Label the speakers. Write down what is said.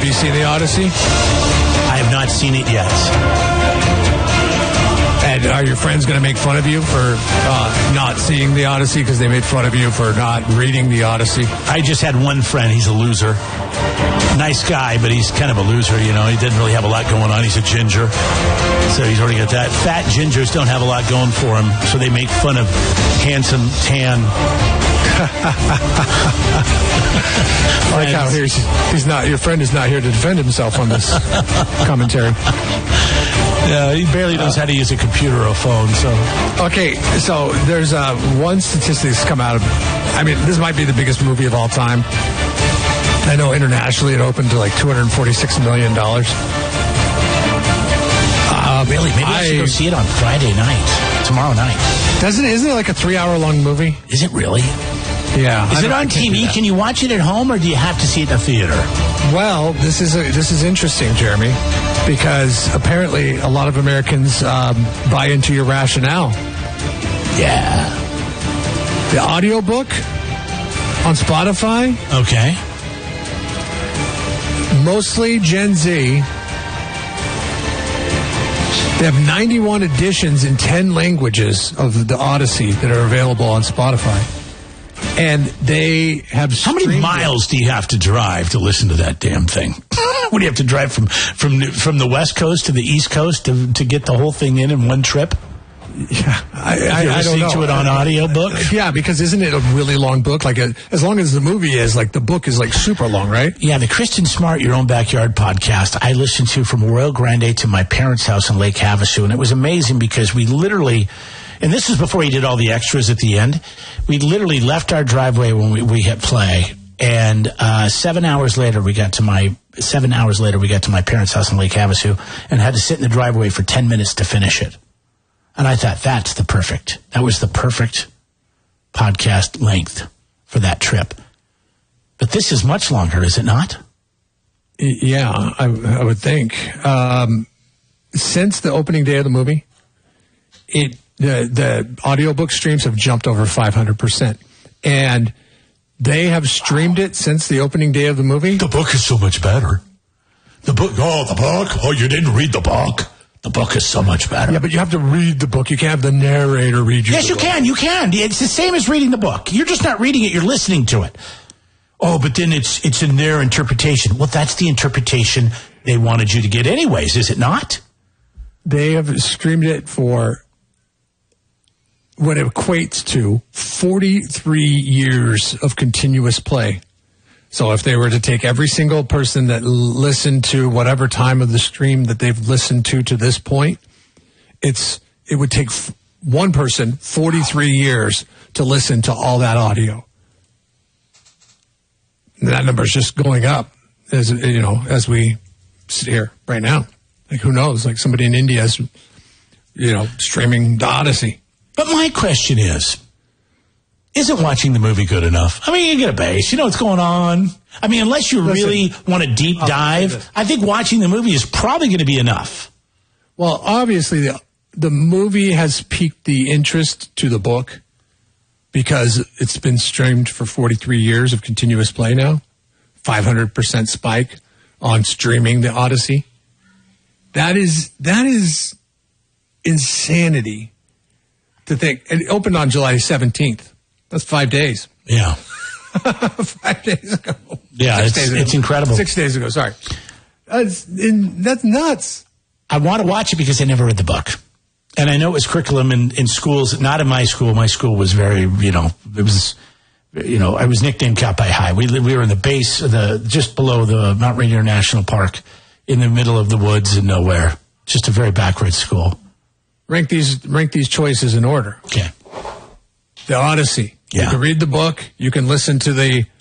Speaker 1: Have you seen The Odyssey?
Speaker 2: I have not seen it yet.
Speaker 1: And are your friends going to make fun of you for not seeing The Odyssey because they made fun of you for not reading The Odyssey?
Speaker 2: I just had one friend. He's a loser. Nice guy, but he's kind of a loser, you know. He didn't really have a lot going on. He's a ginger. So he's already got that. Fat gingers don't have a lot going for him, so they make fun of handsome, tan.
Speaker 1: I like how he's not. Your friend is not here to defend himself on this commentary.
Speaker 2: Yeah, he barely knows how to use a computer or a phone. So
Speaker 1: okay, so there's one statistic that's come out of. I mean, this might be the biggest movie of all time. I know internationally it opened to like $246 million.
Speaker 2: Really? Maybe I should go see it on Friday night, tomorrow night.
Speaker 1: Isn't it like a 3-hour-long movie?
Speaker 2: Is it really?
Speaker 1: Yeah.
Speaker 2: Is it on TV? Can you watch it at home, or do you have to see it in a theater?
Speaker 1: Well, this is interesting, Jeremy, because apparently a lot of Americans buy into your rationale.
Speaker 2: Yeah.
Speaker 1: The audiobook on Spotify.
Speaker 2: Okay.
Speaker 1: Mostly Gen Z. They have 91 editions in 10 languages of the Odyssey that are available on Spotify. And they have...
Speaker 2: How many miles do you have to drive to listen to that damn thing? What do you have to drive from the West Coast to the East Coast to get the whole thing in one trip?
Speaker 1: Yeah, I don't know.
Speaker 2: To it on audiobook?
Speaker 1: Yeah, because isn't it a really long book? Like as long as the movie is, like the book is like super long, right?
Speaker 2: Yeah, the Kristen Smart Your Own Backyard podcast I listened to from Royal Grande to my parents' house in Lake Havasu, and it was amazing because we literally, and this is before he did all the extras at the end, we literally left our driveway when we hit play, and 7 hours later we got to my parents' house in Lake Havasu and had to sit in the driveway for 10 minutes to finish it. And I thought, that was the perfect podcast length for that trip. But this is much longer, is it not?
Speaker 1: Yeah, I would think. Since the opening day of the movie, the audiobook streams have jumped over 500%. And they have streamed it since the opening day of the movie.
Speaker 2: The book is so much better. The book? Oh, you didn't read the book. The book is so much better.
Speaker 1: Yeah, but you have to read the book. You can't have the narrator read you.
Speaker 2: Yes, you can. You can. It's the same as reading the book. You're just not reading it. You're listening to it. Oh, but then it's in their interpretation. Well, that's the interpretation they wanted you to get anyways, is it not?
Speaker 1: They have streamed it for what equates to 43 years of continuous play. So if they were to take every single person that listened to whatever time of the stream that they've listened to this point, it would take one person 43 years to listen to all that audio. And that number is just going up as we sit here right now. Like, who knows? Like, somebody in India is, streaming the Odyssey.
Speaker 2: But my question isn't watching the movie good enough? I mean, you get a base. You know what's going on. I mean, unless you really want a deep dive, I think watching the movie is probably going to be enough.
Speaker 1: Well, obviously, the movie has piqued the interest to the book because it's been streamed for 43 years of continuous play now. 500% spike on streaming the Odyssey. That is insanity to think. And it opened on July 17th. That's 5 days.
Speaker 2: Yeah.
Speaker 1: 5 days ago.
Speaker 2: Yeah, it's incredible.
Speaker 1: 6 days ago, sorry. That's nuts.
Speaker 2: I want to watch it because I never read the book. And I know it was curriculum in schools, not in my school. My school was very, I was nicknamed Cowpie High. We were in the base, just below the Mount Rainier National Park, in the middle of the woods and nowhere. Just a very backward school.
Speaker 1: Rank these choices in order.
Speaker 2: Okay.
Speaker 1: The Odyssey.
Speaker 2: Yeah.
Speaker 1: You can read the book. You can listen to the